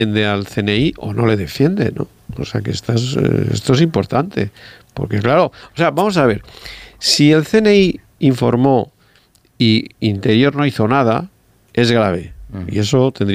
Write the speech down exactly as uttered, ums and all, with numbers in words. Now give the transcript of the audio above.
defiende al C N I o no le defiende, ¿no? O sea que esto es, esto es importante. Porque claro, o sea, vamos a ver, si el C N I informó y Interior no hizo nada, es grave. Uh-huh. Y eso tendría